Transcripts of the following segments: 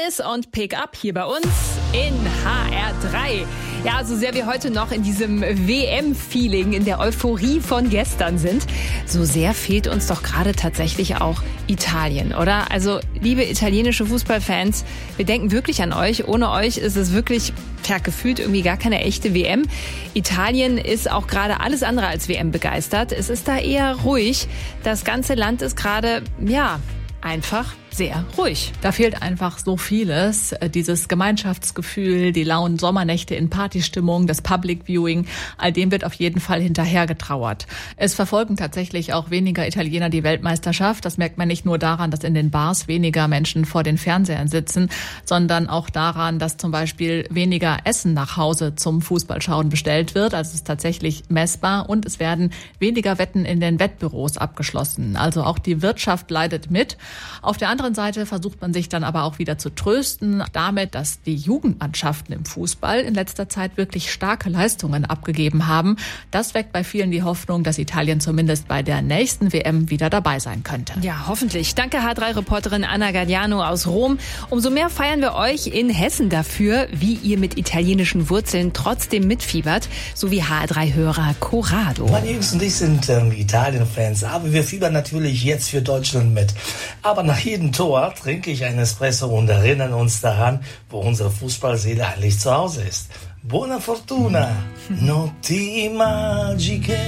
Dennis und Pick Up hier bei uns in HR3. Ja, so sehr wir heute noch in diesem WM-Feeling, in der Euphorie von gestern sind, so sehr fehlt uns doch gerade tatsächlich auch Italien, oder? Also, liebe italienische Fußballfans, wir denken wirklich an euch. Ohne euch ist es wirklich, gefühlt irgendwie gar keine echte WM. Italien ist auch gerade alles andere als WM begeistert. Es ist da eher ruhig. Das ganze Land ist gerade, einfach sehr ruhig. Da fehlt einfach so vieles. Dieses Gemeinschaftsgefühl, die lauen Sommernächte in Partystimmung, das Public Viewing, all dem wird auf jeden Fall hinterhergetrauert. Es verfolgen tatsächlich auch weniger Italiener die Weltmeisterschaft. Das merkt man nicht nur daran, dass in den Bars weniger Menschen vor den Fernsehern sitzen, sondern auch daran, dass zum Beispiel weniger Essen nach Hause zum Fußballschauen bestellt wird. Also es ist tatsächlich messbar, und es werden weniger Wetten in den Wettbüros abgeschlossen. Also auch die Wirtschaft leidet mit. Auf der anderen Seite versucht man sich dann aber auch wieder zu trösten damit, dass die Jugendmannschaften im Fußball in letzter Zeit wirklich starke Leistungen abgegeben haben. Das weckt bei vielen die Hoffnung, dass Italien zumindest bei der nächsten WM wieder dabei sein könnte. Ja, hoffentlich. Danke H3-Reporterin Anna Galliano aus Rom. Umso mehr feiern wir euch in Hessen dafür, wie ihr mit italienischen Wurzeln trotzdem mitfiebert, so wie HR3-Hörer Corrado. Meine Jungs und ich sind Italien-Fans, aber wir fiebern natürlich jetzt für Deutschland mit. Aber nach jedem Tor trinke ich einen Espresso und erinnern uns daran, wo unsere Fußballseele eigentlich zu Hause ist. Buona fortuna, notti magiche,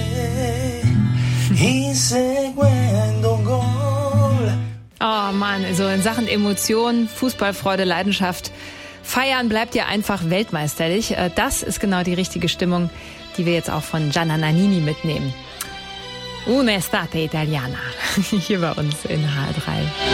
inseguendo un gol. Oh Mann, also in Sachen Emotionen, Fußballfreude, Leidenschaft, feiern bleibt ja einfach weltmeisterlich. Das ist genau die richtige Stimmung, die wir jetzt auch von Gianna Nannini mitnehmen. Un'estate italiana, hier bei uns in HR3.